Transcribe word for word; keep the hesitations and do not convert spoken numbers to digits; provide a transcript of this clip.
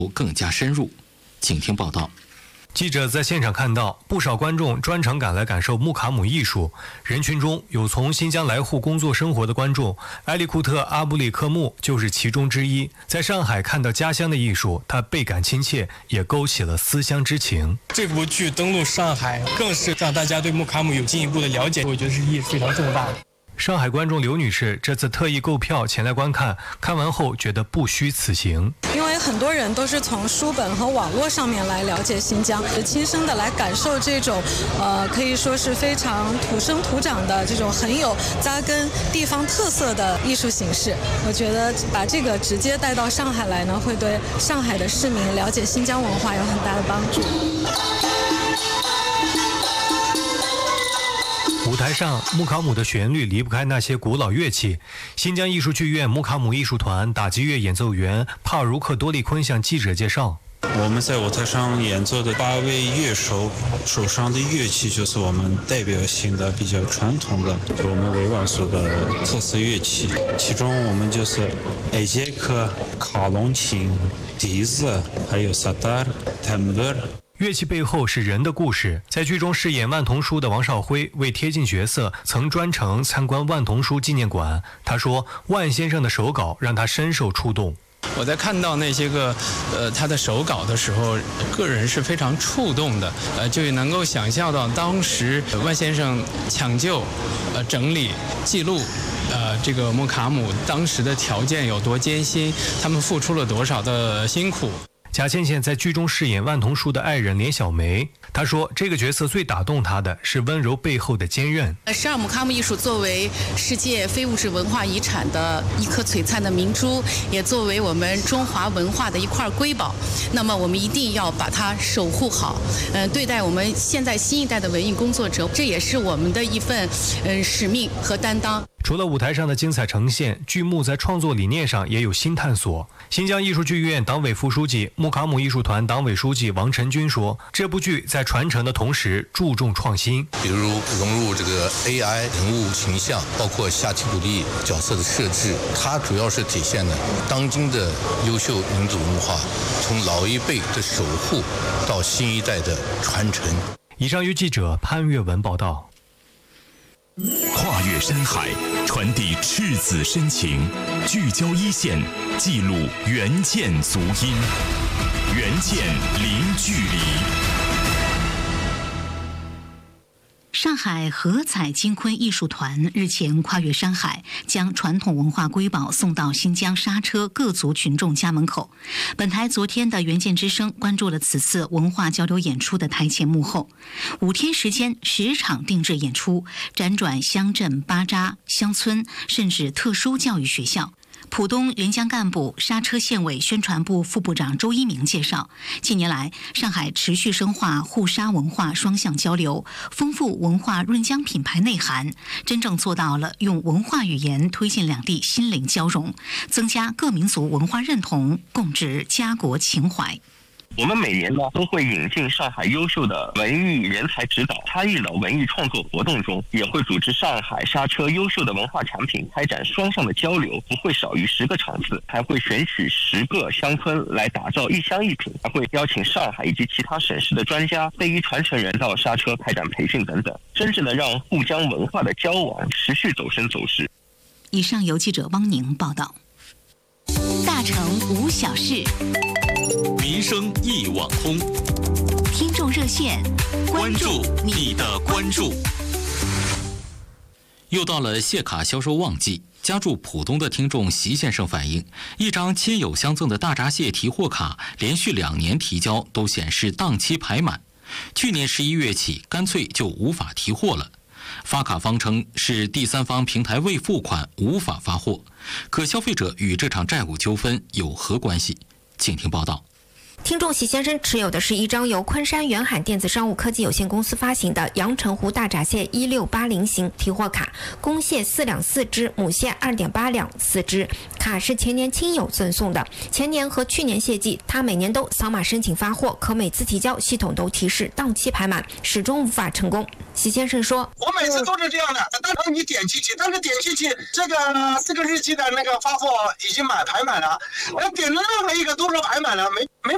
更加深入。请听报道。 记者在现场看到，不少观众专程赶来感受穆卡姆艺术。人群中有从新疆来沪工作生活的观众，埃利库特·阿布里克木就是其中之一。在上海看到家乡的艺术，他倍感亲切，也勾起了思乡之情。 这部剧登陆上海，更是让大家对穆卡姆有进一步的了解，我觉得是意义非常重大的。 上海观众刘女士这次特意购票前来观看，看完后觉得不虚此行。 因为很多人都是从书本和网络上面来了解新疆，亲身的来感受这种呃可以说是非常土生土长的这种很有扎根地方特色的艺术形式。我觉得把这个直接带到上海来呢，会对上海的市民了解新疆文化有很大的帮助。 舞台上，穆卡姆的旋律离不开那些古老乐器。新疆艺术剧院穆卡姆艺术团打击乐演奏员帕如克多利坤向记者介绍， 我们在舞台上演奏的八位乐手手上的乐器就是我们代表性的比较传统的我们维吾尔族的特色乐器，其中我们就是艾杰克、卡隆琴、笛子，还有萨达尔、泰姆德尔。 乐器背后是人的故事。在剧中饰演万童书的王少辉为贴近角色，曾专程参观万童书纪念馆。他说，万先生的手稿让他深受触动。 我在看到那些个呃他的手稿的时候，个人是非常触动的，呃就能够想象到当时万先生抢救、呃整理、记录。呃，这个穆卡姆当时的条件有多艰辛，他们付出了多少的辛苦。 贾倩倩在剧中饰演万童书的爱人连小梅，她说这个角色最打动她的是温柔背后的坚韧。 十二穆卡姆艺术作为世界非物质文化遗产的一颗璀璨的明珠，也作为我们中华文化的一块瑰宝，那么我们一定要把它守护好。嗯、呃，对待我们现在新一代的文艺工作者，这也是我们的一份嗯、呃、使命和担当。 除了舞台上的精彩呈现，剧目在创作理念上也有新探索。新疆艺术剧院党委副书记、穆卡姆艺术团党委书记王晨军说，这部剧在传承的同时注重创新， 比如融入这个 A I 人物形象，包括夏提古丽角色的设置，它主要是体现了当今的优秀民族文化，从老一辈的守护到新一代的传承。 以上由记者潘越文报道。 跨越山海，传递赤子深情，聚焦一线，记录原件足音，原件零距离。 上海合彩金昆艺术团日前跨越山海，将传统文化瑰宝送到新疆莎车各族群众家门口。本台昨天的原件之声关注了此次文化交流演出的台前幕后。五天时间，十场定制演出，辗转乡镇、巴扎、乡村，甚至特殊教育学校。浦东援疆干部、莎车县委宣传部副部长周一鸣介绍，近年来，上海持续深化沪莎文化双向交流，丰富文化润疆品牌内涵，真正做到了用文化语言推进两地心灵交融，增加各民族文化认同，共植家国情怀。 我们每年呢都会引进上海优秀的文艺人才指导，参与了文艺创作活动中，也会组织上海莎车优秀的文化产品开展双向的交流，不会少于十个场次，还会选取十个乡村来打造一乡一品，还会邀请上海以及其他省市的专家、非遗传承人到莎车开展培训等等，真正的让沪江文化的交往持续走深走实。 以上由记者汪宁报道。大城无小事， 民生一网通。 听众热线， 关注你的关注。 又到了谢卡销售旺季，家住浦东的听众席先生反映，一张亲友相赠的大闸蟹提货卡连续两年提交都显示档期排满，去年十一月起干脆就无法提货了。发卡方称是第三方平台未付款，无法发货。可消费者与这场债务纠纷有何关系？请听报道。 听众席先生持有的是一张由昆山远海电子商务科技有限公司发行的阳澄湖大闸蟹一六八零型提货卡，公蟹四两四只，母蟹二点八两四只。卡是前年亲友赠送的，前年和去年蟹季，他每年都扫码申请发货，可每次提交系统都提示档期排满，始终无法成功。席先生说：“ 我每次都是这样的，但是你点进去，但是点进去这个这个日期的那个发货已经满排满了，我点的任何一个都是排满了，没没